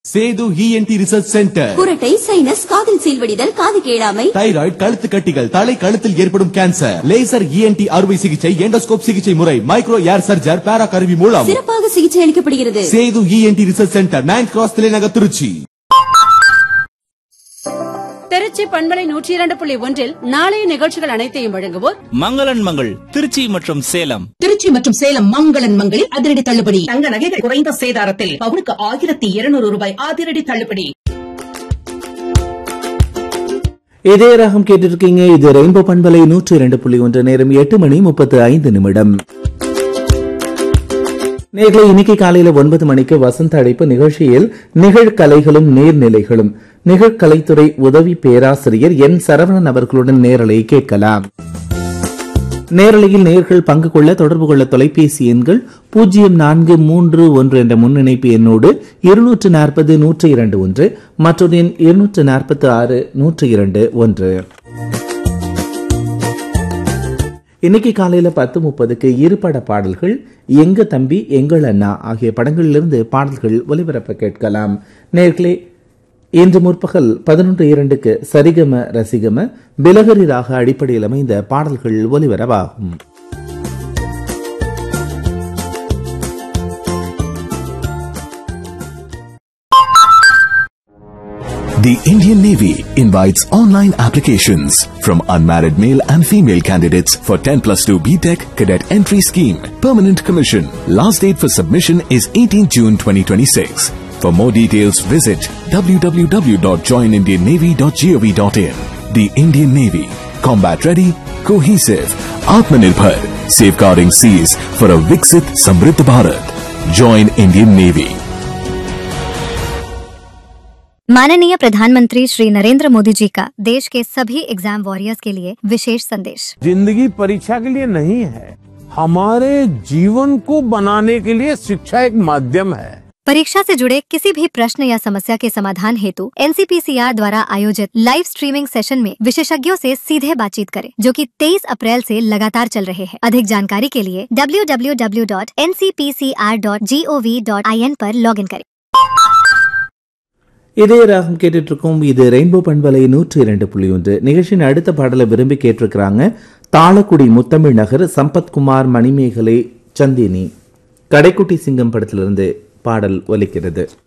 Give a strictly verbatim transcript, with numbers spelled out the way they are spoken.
Setu ENT research centre. குரட்டை, sinus, காதில் சீல்வடிதல், காது கேளாமை, தைராய்டு, கழுத்து கட்டிகள், தலை கழுத்தில் ஏற்படும் கேன்சர், லேசர் இஎன்டி அறுவை சிகிச்சை, எண்டோஸ்கோப் சிகிச்சை முறை, மைக்ரோ ஏர் சர்ஜர், பேரா கருவி மூலம் சிறப்பாக சிகிச்சை அளிக்கப்படுகிறது. Setu ENT research centre, ninth cross தலைநகர், திருச்சி. திருச்சி பண்பலை நூற்றி இரண்டு புள்ளி ஒன்றில் நாளைய நிகழ்ச்சிகள் அனைத்தையும் வழங்குவோர் மங்களன் மங்கள் திருச்சி மற்றும் சேலம். திருச்சி மற்றும் சேலம் மங்களன் மங்களில் அதிரடி தள்ளுபடி. தங்க நகைகள் குறைந்த சேதாரத்தில் பவுனுக்கு ஆயிரத்தி இருநூறு ரூபாய் அதிரடி தள்ளுபடி. இதே ராகம் கேட்டிருக்கீங்க. இது ரெயின்போ பண்பலை நூற்றி இரண்டு புள்ளி ஒன்று. நேரம் எட்டு மணி முப்பத்து ஐந்து நிமிடம். நேர்களை இன்னைக்கு காலையில ஒன்பது மணிக்கு வசந்த அழைப்பு நிகழ்ச்சியில் நிகழ்கலைகளும் நீர்நிலைகளும் நிகழ்கலைத்துறை உதவி பேராசிரியர் என் சரவணன் அவர்களுடன் நேரலை கேட்கலாம். நேரலையில் நேர்கள் பங்கு கொள்ள தொடர்பு கொள்ள தொலைபேசி எண்கள் பூஜ்ஜியம் நான்கு மூன்று ஒன்று என்ற முன்னிணைப்பு எண்ணோடு இருநூற்று நாற்பது நூற்றி இரண்டு ஒன்று மற்றொரு எண் இருநூற்று நாற்பத்தி ஆறு நூற்றி இரண்டு ஒன்று. இன்னைக்கு காலையில பத்து முப்பதுக்கு இருபட பாடல்கள் எங்க தம்பி எங்கள் அண்ணா ஆகிய படங்களிலிருந்து பாடல்கள் ஒலிபரப்ப கேட்கலாம். நேர்களே, இன்று முற்பகல் பதினொன்று இரண்டுக்கு சரிகம ரசிகம பிலகரி ராக அடிப்படையில் அமைந்த பாடல்கள் ஒலிபரப்பாகும். The Indian Navy invites online applications from unmarried male and female candidates for ten plus two B Tech Cadet Entry Scheme. Permanent Commission. Last date for submission is eighteenth June twenty twenty-six. For more details, visit w w w dot join indian navy dot gov dot in. The Indian Navy. Combat ready, cohesive, Atmanirbhar. Safeguarding seas for a Viksit Samriddh Bharat. Join Indian Navy. माननीय प्रधानमंत्री श्री नरेंद्र मोदी जी का देश के सभी exam warriors के लिए विशेष संदेश। जिंदगी परीक्षा के लिए नहीं है, हमारे जीवन को बनाने के लिए शिक्षा एक माध्यम है। परीक्षा से जुड़े किसी भी प्रश्न या समस्या के समाधान हेतु एनसीपीसीआर द्वारा आयोजित लाइव स्ट्रीमिंग सेशन में विशेषज्ञों से सीधे बातचीत करें, जो कि तेईस अप्रैल से लगातार चल रहे हैं। अधिक जानकारी के लिए W W W dot N C P C R dot G O V dot I N पर लॉग इन करें. இதே ராகம் கேட்டுட்டு இருக்கோம். இது ரெயின்போ பண்பலை நூற்றி இரண்டு புள்ளி ஒன்று. நிகழ்ச்சியின் அடுத்த பாடலை விரும்பி கேட்டிருக்கிறாங்க தாளக்குடி முத்தமிழ் நகர் சம்பத்குமார், மணிமேகலை, சந்தினி. கடைக்குட்டி சிங்கம் படத்திலிருந்து பாடல் ஒலிக்கிறது.